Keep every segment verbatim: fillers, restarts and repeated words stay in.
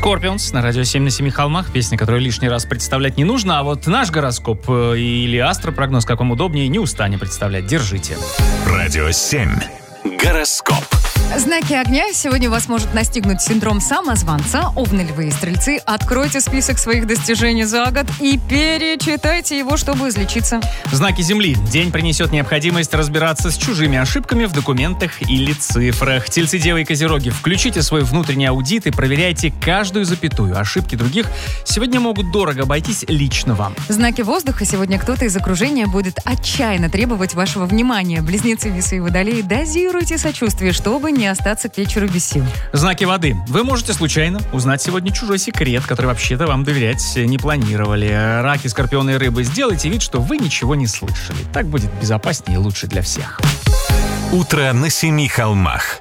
Scorpions на радио семь на семи холмах. Песня, которую лишний раз представлять не нужно. А вот наш гороскоп или астропрогноз, как вам удобнее, не устанем представлять. Держите. Радио семь. Гороскоп. Знаки огня. Сегодня вас может настигнуть синдром самозванца. Овны, львы и стрельцы. Откройте список своих достижений за год и перечитайте его, чтобы излечиться. Знаки земли. День принесет необходимость разбираться с чужими ошибками в документах или цифрах. Тельцы, девы и козероги. Включите свой внутренний аудит и проверяйте каждую запятую. Ошибки других сегодня могут дорого обойтись лично вам. Знаки воздуха. Сегодня кто-то из окружения будет отчаянно требовать вашего внимания. Близнецы, весы и водолеи. Дозируйте сочувствие, чтобы не остаться к вечеру без сил. Знаки воды. Вы можете случайно узнать сегодня чужой секрет, который вообще-то вам доверять не планировали. Раки, скорпионы и рыбы. Сделайте вид, что вы ничего не слышали. Так будет безопаснее и лучше для всех. Утро на семи холмах.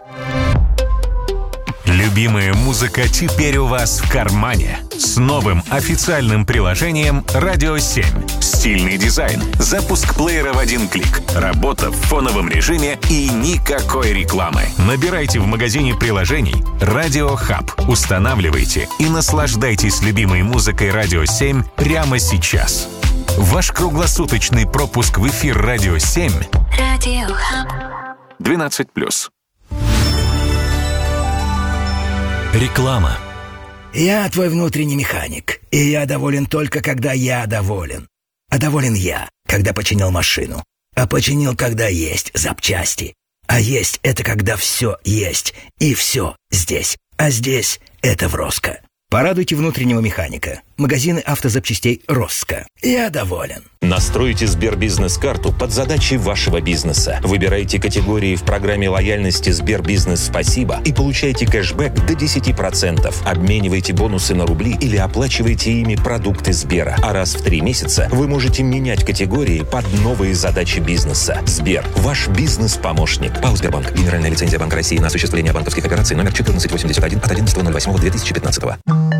Любимая музыка теперь у вас в кармане. С новым официальным приложением «Радио семь». Стильный дизайн, запуск плеера в один клик, работа в фоновом режиме и никакой рекламы. Набирайте в магазине приложений «Радио Хаб». Устанавливайте и наслаждайтесь любимой музыкой «Радио семь» прямо сейчас. Ваш круглосуточный пропуск в эфир «Радио семь». «Радио Хаб». двенадцать плюс. Реклама. Я твой внутренний механик, и я доволен только, когда я доволен. А доволен я, когда починил машину. А починил, когда есть запчасти. А есть — это когда все есть, и все здесь. А здесь — это в Роско. Порадуйте внутреннего механика. Магазины автозапчастей Роско. Я доволен. Настройте Сбербизнес-карту под задачи вашего бизнеса. Выбирайте категории в программе лояльности Сбербизнес Спасибо и получайте кэшбэк до десять процентов. Обменивайте бонусы на рубли или оплачивайте ими продукты Сбера. А раз в три месяца вы можете менять категории под новые задачи бизнеса. Сбер. Ваш бизнес-помощник. ПАО «Сбербанк». Генеральная лицензия Банка России на осуществление банковских операций номер четырнадцать восемьдесят один от одиннадцатого ноль восьмого две тысячи пятнадцатого.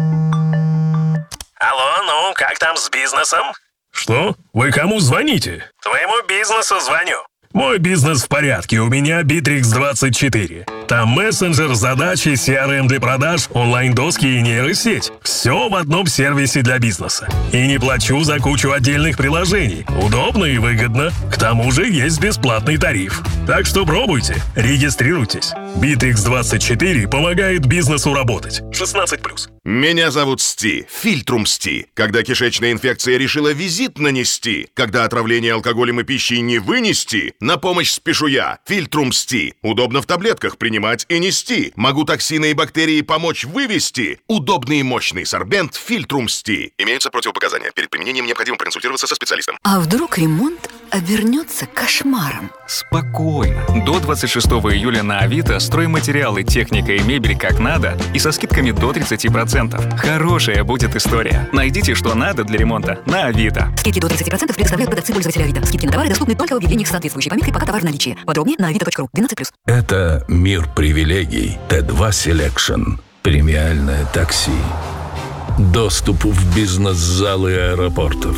Алло, ну, как там с бизнесом? Что? Вы кому звоните? Твоему бизнесу звоню. Мой бизнес в порядке, у меня Битрикс двадцать четыре. Там мессенджер, задачи, си ар эм для продаж, онлайн-доски и нейросеть. Все в одном сервисе для бизнеса. И не плачу за кучу отдельных приложений. Удобно и выгодно. К тому же есть бесплатный тариф. Так что пробуйте, регистрируйтесь. Битрикс двадцать четыре помогает бизнесу работать. шестнадцать плюс. Меня зовут Сти, Фильтрум Сти. Когда кишечная инфекция решила визит нанести, когда отравление алкоголем и пищей не вынести, на помощь спешу я, Фильтрум Сти. Удобно в таблетках принимать и нести. Могу токсины и бактерии помочь вывести. Удобный и мощный сорбент Фильтрум Сти. Имеются противопоказания. Перед применением необходимо проконсультироваться со специалистом. А вдруг ремонт обернется кошмаром? Спокойно. До двадцать шестого июля на Авито стройматериалы, техника и мебель как надо и со скидками до тридцать процентов. Хорошая будет история. Найдите, что надо для ремонта на Авито. Скидки до тридцать процентов предоставляют продавцы пользователя Авито. Скидки на товары доступны только в объявлениях с соответствующей пометкой «Пока товар в наличии». Подробнее на авито точка ру. двенадцать плюс. Это мир привилегий. Т два Selection. Премиальное такси. Доступ в бизнес-залы аэропортов.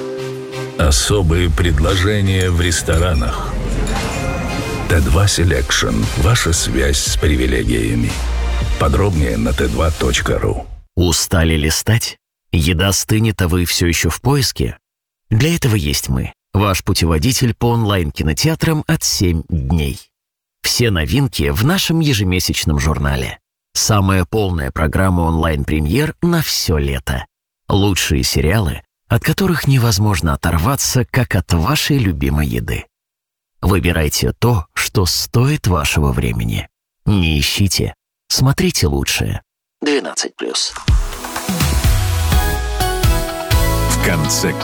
Особые предложения в ресторанах. Т два Selection. Ваша связь с привилегиями. Подробнее на тэ два точка ру. Устали листать? Еда стынет, а вы все еще в поиске? Для этого есть мы. Ваш путеводитель по онлайн-кинотеатрам от семь дней. Все новинки в нашем ежемесячном журнале. Самая полная программа онлайн-премьер на все лето. Лучшие сериалы, от которых невозможно оторваться, как от вашей любимой еды. Выбирайте то, что стоит вашего времени. Не ищите, смотрите лучшее. двенадцать плюс. В конце